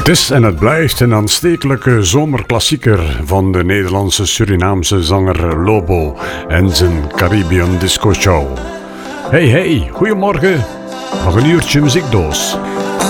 is en het blijft een aanstekelijke zomerklassieker van de Nederlandse Surinaamse zanger Lobo en zijn Caribbean Disco Show. Hey, goeiemorgen. Nog een uurtje muziekdoos.